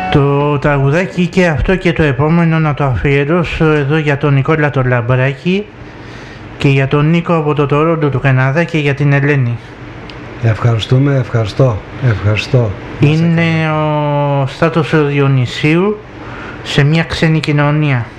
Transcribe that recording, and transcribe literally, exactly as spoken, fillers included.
Το τραγουδάκι και αυτό και το επόμενο να το αφιερώσω εδώ για τον Νικόλα τον Λαμπράκη και για τον Νίκο από το Τορόντο του Καναδά και για την Ελένη. Ευχαριστούμε, ευχαριστώ, ευχαριστώ. Είναι ο Στράτος Διονυσίου σε μια ξένη κοινωνία.